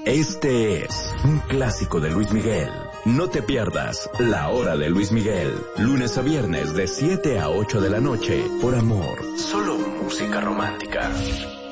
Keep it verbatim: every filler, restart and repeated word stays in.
Este es un clásico de Luis Miguel. No te pierdas La Hora de Luis Miguel, lunes a viernes de siete a ocho de la noche, por Amor. Solo música romántica.